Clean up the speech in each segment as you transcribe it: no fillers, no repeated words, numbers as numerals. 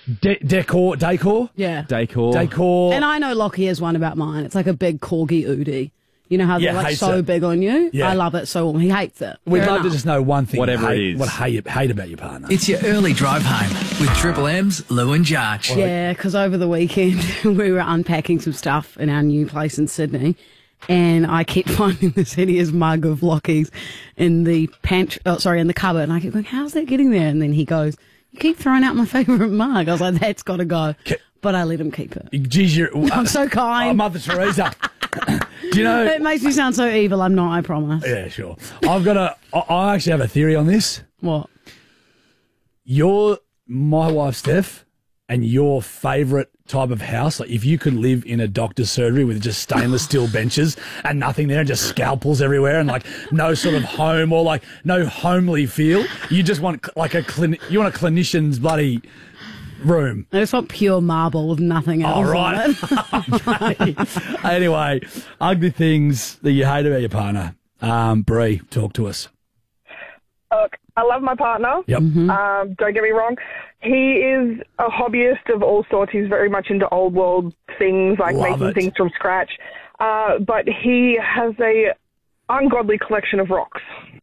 Decor? Yeah. Decor. And I know Lockie has one about mine. It's like a big corgi Udi. You know how they're like so big on you? Yeah. I love it so he hates it. We'd love to just know one thing. Whatever it is. What hate about your partner. It's your early drive home with Triple M's Lou and Jarch. Yeah, because over the weekend we were unpacking some stuff in our new place in Sydney, and I kept finding this hideous mug of Lockie's in the in the cupboard, and I kept going, how's that getting there? And then he goes, you keep throwing out my favourite mug. I was like, that's got to go. But I let him keep it. Geez, I'm so kind. Oh, Mother Teresa. Do you know? It makes me sound so evil. I'm not, I promise. Yeah, sure. I actually have a theory on this. What? You're my wife, Steph, and your favourite type of house, like if you could live in a doctor's surgery with just stainless steel benches and nothing there and just scalpels everywhere and like no sort of home or like no homely feel, you just want like a clinician's bloody room. I just want pure marble with nothing else. All right. On it. Anyway, ugly things that you hate about your partner. Bree, talk to us. Look, I love my partner. Yep. Don't get me wrong. He is a hobbyist of all sorts. He's very much into old world things, like making things from scratch. But he has a ungodly collection of rocks.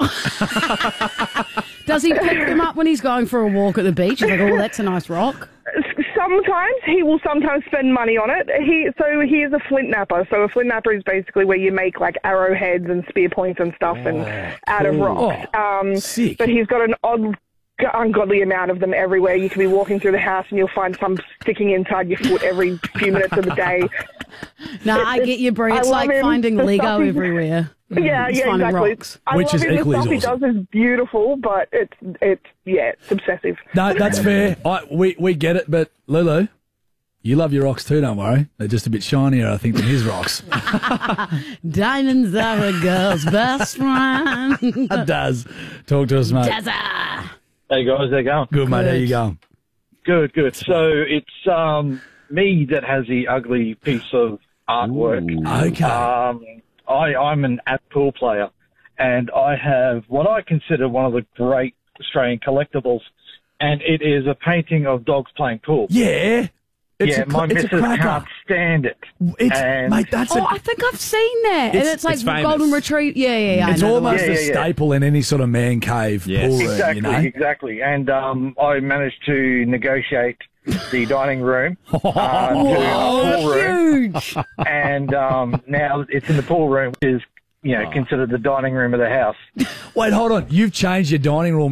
Does he pick them up when he's going for a walk at the beach? He's like, oh, that's a nice rock. Sometimes he will spend money on it. He is a flint napper. So a flint napper is basically where you make like arrowheads and spear points and stuff out of rocks. Sick. But he's got an ungodly amount of them everywhere. You can be walking through the house and you'll find some sticking inside your foot every few minutes of the day. No, I get you, Brie. It's like finding Lego everywhere. Yeah, exactly. Rocks. Which is equally awesome. The stuff he does is beautiful, but it's obsessive. No, that's fair. We get it, but Lulu, you love your rocks too, don't worry. They're just a bit shinier, I think, than his rocks. Diamonds are a girl's best friend. It does. Talk to us, mate. Hey guys, how you going? Good, mate. How you going? Good. So it's me that has the ugly piece of artwork. Okay. I'm an pool player, and I have what I consider one of the great Australian collectibles, and it is a painting of dogs playing pool. Yeah. My missus can't stand it. Mate, I think I've seen that. And it's like golden retrieve. Yeah. It's almost a staple in any sort of man cave pool room, exactly, you know? Exactly. And I managed to negotiate the dining room to a pool room. Huge. And now it's in the pool room, which is considered the dining room of the house. Wait, hold on. You've changed your dining room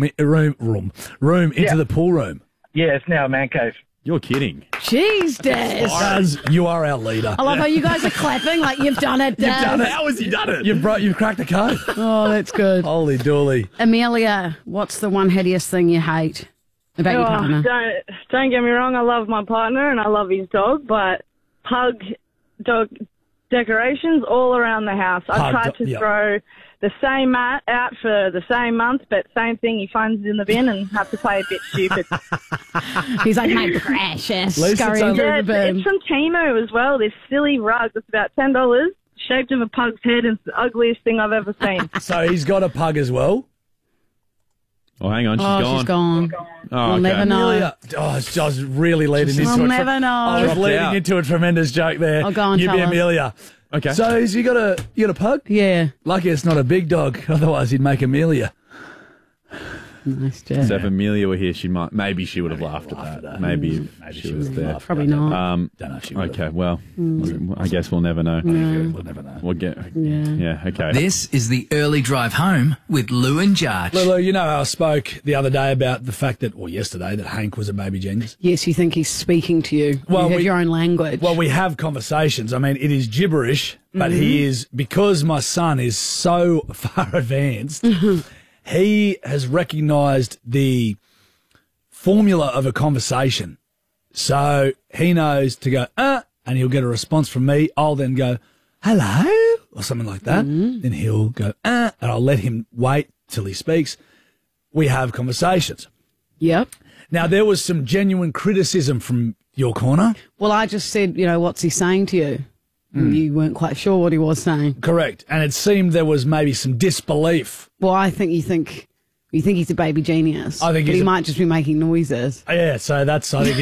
into the pool room. Yeah, it's now a man cave. You're kidding. Jeez, Daz. You are our leader. I love how you guys are clapping like you've done it, Daz. You've done it. How has he done it? You've cracked the code. Oh, that's good. Holy dooly. Amelia, what's the one hideous thing you hate about your partner? Don't get me wrong, I love my partner and I love his dog, but dog decorations all around the house. I tried to throw the same mat out for the same month, but same thing, he finds it in the bin and have to play a bit stupid. He's like, my precious. Scurrying through the bin. It's from Temu as well, this silly rug that's about $10, shaped of a pug's head, and it's the ugliest thing I've ever seen. So he's got a pug as well? Oh, hang on, she's gone. Oh, we'll never know. Amelia, I was really leading into it. We'll never know. I was leading into a tremendous joke there. Oh, go on, you be tell us. Amelia. Okay. So has you got a pug? Yeah. Lucky it's not a big dog, otherwise he'd make Amelia. Nice, Jeff. So if Amelia were here, maybe she would have laughed at that. Maybe she was there. Probably not. Don't know if she would have. Okay, well, I guess we'll never know. We'll never know. We'll get. Yeah. Okay. This is the early drive home with Lou and Jarch. Lulu, you know how I spoke the other day about the fact that, or yesterday, that Hank was a baby genius? Yes, you think he's speaking to you. Well, you have your own language. Well, we have conversations. I mean, it is gibberish, but he is, because my son is so far advanced, he has recognised the formula of a conversation. So he knows to go, and he'll get a response from me. I'll then go, hello, or something like that. Then he'll go, and I'll let him wait till he speaks. We have conversations. Yep. Now, there was some genuine criticism from your corner. Well, I just said, what's he saying to you? You weren't quite sure what he was saying. Correct. And it seemed there was maybe some disbelief. Well, I think you think he's a baby genius. I think he might just be making noises. Yeah, so that's, I think